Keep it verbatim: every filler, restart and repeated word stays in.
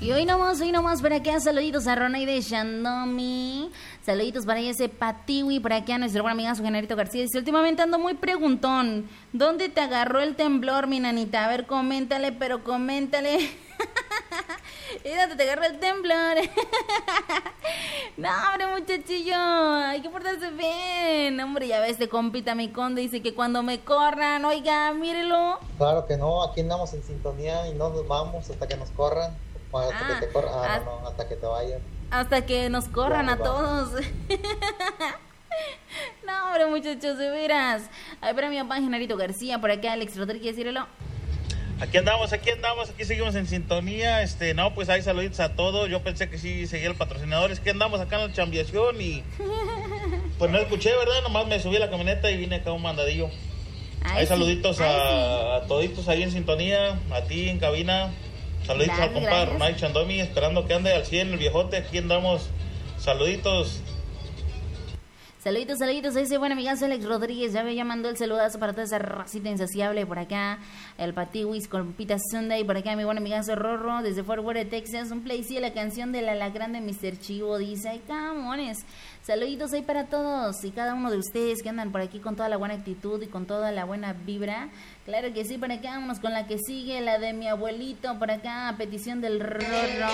Y hoy nomás, hoy nomás para acá, saluditos a Ronay de Shandomi, saluditos para ese Patiwi, para acá nuestro buen amigazo Generito García, dice, últimamente ando muy preguntón, ¿dónde te agarró el temblor, mi nanita? A ver, coméntale, pero coméntale. ¿Y dónde te agarró el temblor? No, hombre, muchachillo, hay que portarse bien. Hombre, ya ves, de compita mi conde dice que cuando me corran, oiga, mírelo. Claro que no, aquí andamos en sintonía y no nos vamos hasta que nos corran. Hasta Ah, que te corran, ah, hasta, no, no, hasta que te vayan. Hasta que nos corran Ya, a todos. No, hombre, muchachos, de veras. A ver, para mi papá Genarito García, por acá Alex Rodríguez, decirlo. Aquí andamos, aquí andamos, aquí seguimos en sintonía. Este, no, pues hay saluditos a todos. Yo pensé que sí seguía el patrocinador. Es que andamos acá en la chambiación y pues no escuché, ¿verdad? Nomás me subí a la camioneta y vine acá a un mandadillo. Ay, hay saluditos sí. a, sí. a toditos ahí en sintonía, a ti en cabina. Saluditos gracias, al compa Ronay Chandomi, esperando que ande al cien el viejote. Aquí andamos. Saluditos. Saluditos, saluditos a ese buen amigazo Alex Rodríguez. Ya me mandó el saludazo para toda esa racita insaciable por acá. El Patiwis con Pita Sunday. Por acá mi buen amigazo Rorro desde Fort Worth, Texas. Un play, sí, la canción del alacrán de mister Chivo. Dice, ay, camones. Saluditos ahí para todos y cada uno de ustedes que andan por aquí con toda la buena actitud y con toda la buena vibra. Claro que sí, por acá vámonos con la que sigue, la de mi abuelito. Por acá, a petición del Rorro.